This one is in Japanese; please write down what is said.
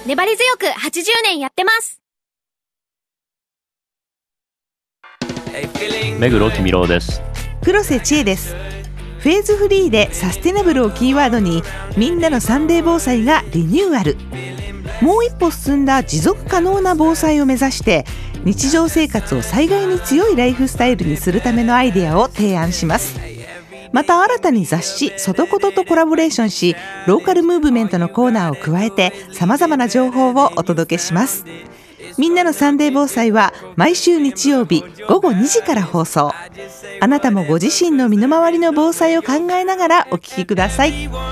粘り強く80年やってます。 目黒君郎です。 黒瀬千恵です。フェーズフリーでサステナブルをキーワードに、みんなのサンデー防災がリニューアル。もう一歩進んだ持続可能な防災を目指して、日常生活を災害に強いライフスタイルにするためのアイデアを提案します。また新たに雑誌そとこととコラボレーションし、ローカルムーブメントのコーナーを加えて様々な情報をお届けします。みんなのサンデー防災は毎週日曜日午後2時から放送。あなたもご自身の身の回りの防災を考えながらお聞きください。